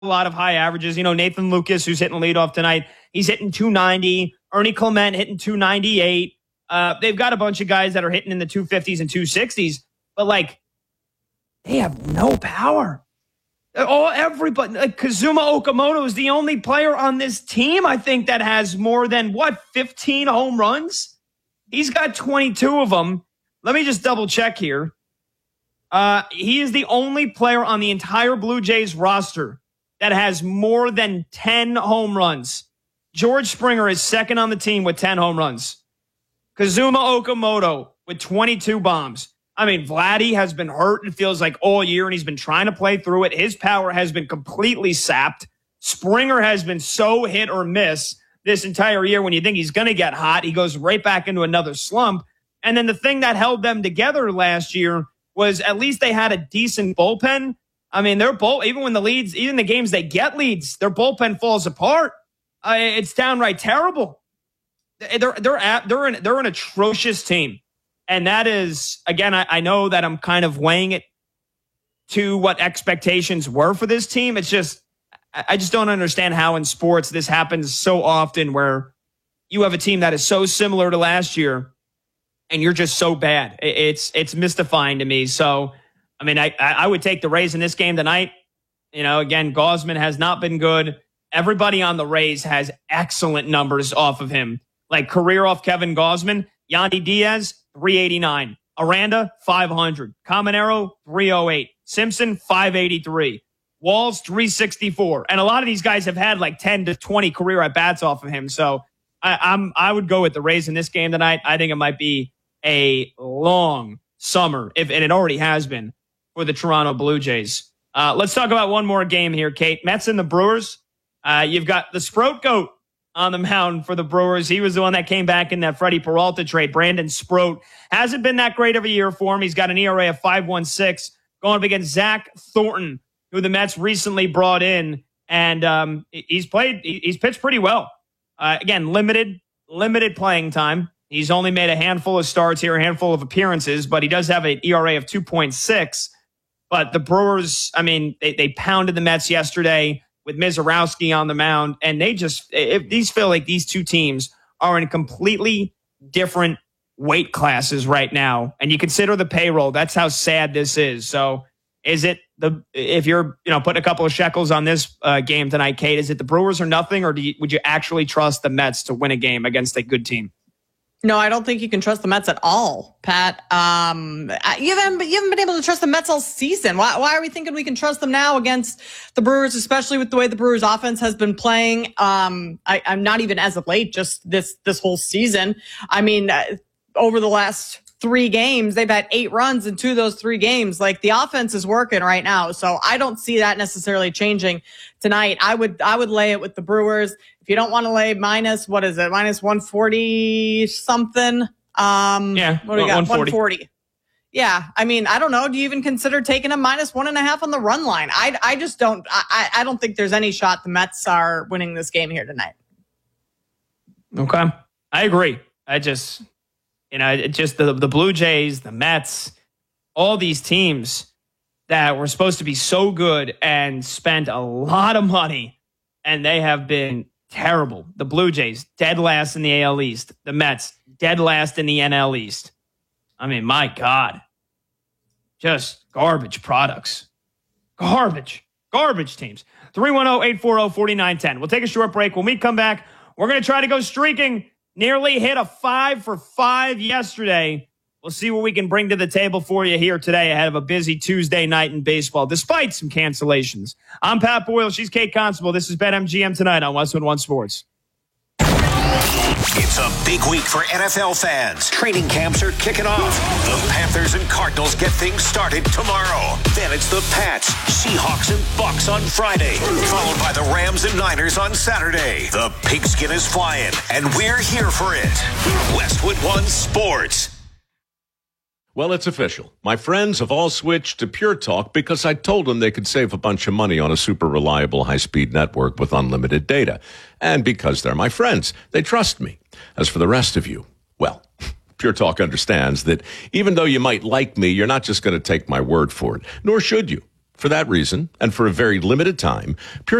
a lot of high averages. Nathan Lucas, who's hitting leadoff tonight, he's hitting 290. Ernie Clement hitting 298. They've got a bunch of guys that are hitting in the 250s and 260s, but they have no power. Everybody, Kazuma Okamoto is the only player on this team, I think, that has more than 15 home runs. He's got 22 of them. Let me just double check here. He is the only player on the entire Blue Jays roster that has more than 10 home runs. George Springer is second on the team with 10 home runs. Kazuma Okamoto with 22 bombs. I mean, Vladdy has been hurt, it feels like, all year, and he's been trying to play through it. His power has been completely sapped. Springer has been so hit or miss this entire year. When you think he's going to get hot, he goes right back into another slump. And then the thing that held them together last year was at least they had a decent bullpen. I mean, even when even the games they get leads, their bullpen falls apart. It's downright terrible. They're an atrocious team. And that is, again, I know that I'm kind of weighing it to what expectations were for this team. It's just, I just don't understand how in sports this happens so often, where you have a team that is so similar to last year and you're just so bad. It's mystifying to me. So, I mean, I would take the Rays in this game tonight. Again, Gausman has not been good. Everybody on the Rays has excellent numbers off of him. Like career off Kevin Gausman, Yandy Diaz, 389. Aranda, 500. Caminero, 308. Simpson, 583. Walls, 364. And a lot of these guys have had 10 to 20 career at-bats off of him. So I would go with the Rays in this game tonight. I think it might be a long summer, and it already has been, for the Toronto Blue Jays. Let's talk about one more game here, Kate. Mets and the Brewers. You've got the Sproat Goat on the mound for the Brewers. He was the one that came back in that Freddie Peralta trade. Brandon Sproat hasn't been that great of a year for him. He's got an ERA of 5.16, going up against Zach Thornton, who the Mets recently brought in, and he's pitched pretty well. Again, limited playing time. He's only made a handful of starts here, a handful of appearances, but he does have an ERA of 2.6. But the Brewers, I mean, they pounded the Mets yesterday with Mizorowski on the mound, and these feel like these two teams are in completely different weight classes right now. And you consider the payroll, that's how sad this is. So is it if you're putting a couple of shekels on this game tonight, Kate, is it the Brewers or nothing, or would you actually trust the Mets to win a game against a good team? No, I don't think you can trust the Mets at all, Pat. You haven't been able to trust the Mets all season. Why are we thinking we can trust them now against the Brewers, especially with the way the Brewers offense has been playing? I'm not even as of late, just this whole season. I mean, over the last 3 games, they've had 8 runs in 2 of those 3 games. The offense is working right now. So I don't see that necessarily changing tonight. I would lay it with the Brewers. If you don't want to lay minus 140 something. Yeah. What do we got? 140. Yeah. I mean, I don't know. Do you even consider taking a minus 1.5 on the run line? I just don't. I don't think there's any shot the Mets are winning this game here tonight. Okay. I agree. The Blue Jays, the Mets, all these teams that were supposed to be so good and spent a lot of money, and they have been terrible. The Blue Jays, dead last in the AL East. The Mets, dead last in the NL East. I mean, my God. Just garbage products. Garbage teams. 310-840-4910. We'll take a short break. When we come back, we're going to try to go streaking. Nearly hit a 5 for 5 yesterday. We'll see what we can bring to the table for you here today ahead of a busy Tuesday night in baseball, despite some cancellations. I'm Pat Boyle. She's Kate Constable. This is BetMGM tonight on Westwood One Sports. It's a big week for NFL fans. Training camps are kicking off. The Panthers and Cardinals get things started tomorrow. Then it's the Pats, Seahawks, and Bucks on Friday, followed by the Rams and Niners on Saturday. The pigskin is flying, and we're here for it. Westwood One Sports. Well, it's official. My friends have all switched to Pure Talk because I told them they could save a bunch of money on a super reliable high-speed network with unlimited data. And because they're my friends, they trust me. As for the rest of you, well, Pure Talk understands that even though you might like me, you're not just going to take my word for it, nor should you. For that reason, and for a very limited time, Pure